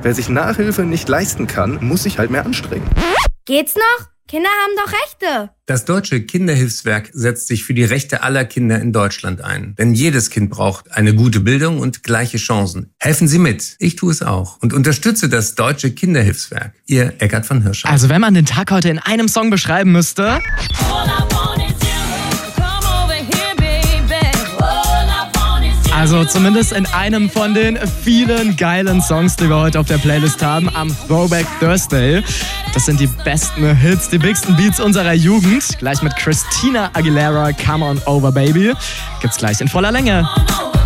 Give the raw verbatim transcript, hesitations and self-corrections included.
Wer sich Nachhilfe nicht leisten kann, muss sich halt mehr anstrengen. Geht's noch? Kinder haben doch Rechte. Das Deutsche Kinderhilfswerk setzt sich für die Rechte aller Kinder in Deutschland ein. Denn jedes Kind braucht eine gute Bildung und gleiche Chancen. Helfen Sie mit. Ich tue es auch. Und unterstütze das Deutsche Kinderhilfswerk. Ihr Eckart von Hirschau. Also wenn man den Tag heute in einem Song beschreiben müsste... Also zumindest in einem von den vielen geilen Songs, die wir heute auf der Playlist haben, am Throwback Thursday. Das sind die besten Hits, die bigsten Beats unserer Jugend. Gleich mit Christina Aguilera, Come On Over Baby. Gibt's gleich in voller Länge.